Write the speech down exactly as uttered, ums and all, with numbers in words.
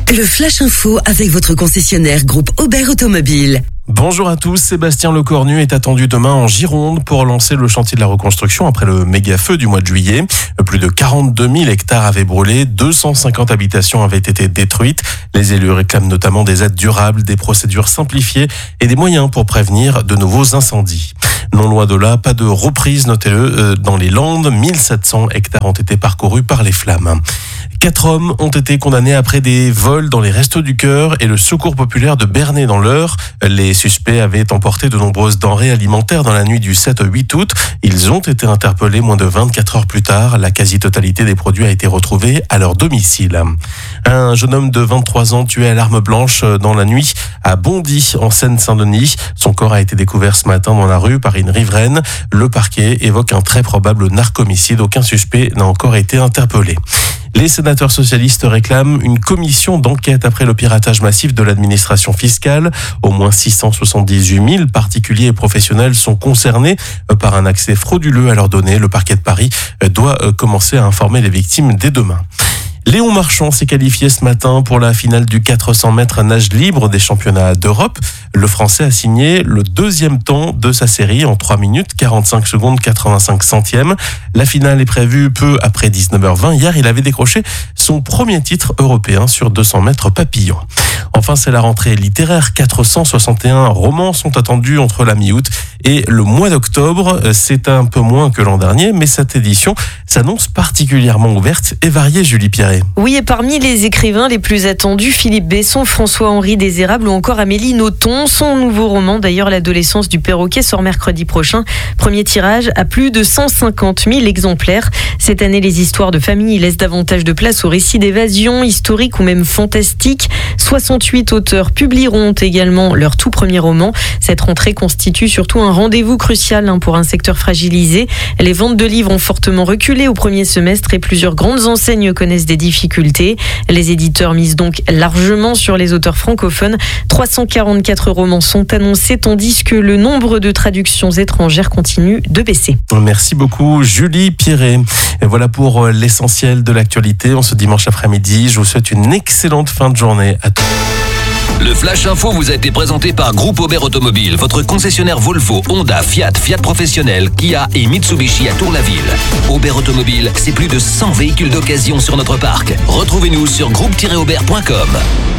Le Flash Info avec votre concessionnaire groupe Aubert Automobile. Bonjour à tous, Sébastien Lecornu est attendu demain en Gironde pour lancer le chantier de la reconstruction après le méga-feu du mois de juillet. Plus de quarante-deux mille hectares avaient brûlé, deux cent cinquante habitations avaient été détruites. Les élus réclament notamment des aides durables, des procédures simplifiées et des moyens pour prévenir de nouveaux incendies. Non loin de là, pas de reprise, notez-le, dans les Landes, mille sept cents hectares ont été parcourus par les flammes. Quatre hommes ont été condamnés après des vols dans les Restos du Cœur et le Secours populaire de Bernay dans l'Eure. Les suspects avaient emporté de nombreuses denrées alimentaires dans la nuit du sept au huit août. Ils ont été interpellés moins de vingt-quatre heures plus tard. La quasi-totalité des produits a été retrouvée à leur domicile. Un jeune homme de vingt-trois ans tué à l'arme blanche dans la nuit à Bondy, en Seine-Saint-Denis. Son corps a été découvert ce matin dans la rue par une riveraine. Le parquet évoque un très probable narcomicide. Aucun suspect n'a encore été interpellé. Les sénateurs socialistes réclament une commission d'enquête après le piratage massif de l'administration fiscale. Au moins six cent soixante-dix-huit mille particuliers et professionnels sont concernés par un accès frauduleux à leurs données. Le parquet de Paris doit commencer à informer les victimes dès demain. Léon Marchand s'est qualifié ce matin pour la finale du quatre cents mètres nage libre des championnats d'Europe. Le Français a signé le deuxième temps de sa série en trois minutes quarante-cinq secondes quatre-vingt-cinq centièmes. La finale est prévue peu après dix-neuf heures vingt. Hier, il avait décroché son premier titre européen sur deux cents mètres papillon. Enfin, c'est la rentrée littéraire. quatre cent soixante et un romans sont attendus entre la mi-août et le mois d'octobre. C'est un peu moins que l'an dernier, mais cette édition s'annonce particulièrement ouverte et variée, Julie Pierret. Oui, et parmi les écrivains les plus attendus, Philippe Besson, François-Henri Désérable ou encore Amélie Nothomb. Son nouveau roman, d'ailleurs, L'adolescence du perroquet, sort mercredi prochain. Premier tirage à plus de cent cinquante mille exemplaires. Cette année, les histoires de famille laissent davantage de place aux récits d'évasion, historiques ou même fantastiques. soixante-huit auteurs publieront également leur tout premier roman. Cette rentrée constitue surtout un rendez-vous crucial pour un secteur fragilisé. Les ventes de livres ont fortement reculé au premier semestre et plusieurs grandes enseignes connaissent des difficultés. Les éditeurs misent donc largement sur les auteurs francophones. trois cent quarante-quatre romans sont annoncés, tandis que le nombre de traductions étrangères continue de baisser. Merci beaucoup, Julie Pierret. Et voilà pour l'essentiel de l'actualité. En ce dimanche après-midi, je vous souhaite une excellente fin de journée à tous. Le Flash Info vous a été présenté par Groupe Aubert Automobile, votre concessionnaire Volvo, Honda, Fiat, Fiat Professionnel, Kia et Mitsubishi à Tour-la-Ville. Aubert Automobile, c'est plus de cent véhicules d'occasion sur notre parc. Retrouvez-nous sur groupe tiret aubert point com.